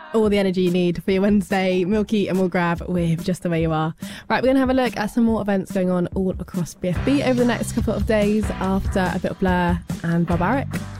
all the energy you need for your Wednesday. Milky and Will Grab with Just the Way You Are. Right, we're going to have a look at some more events going on all across BFB over the next couple of days after a bit of Blur and Barbaric.